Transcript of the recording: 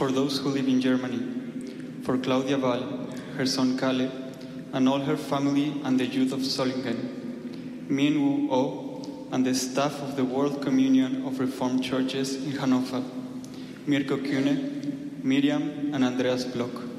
for those who live in Germany, for Claudia Val, her son Kalle, and all her family and the youth of Solingen, Mien Wu O, and the staff of the World Communion of Reformed Churches in Hannover, Mirko Kühne, Miriam, and Andreas Block.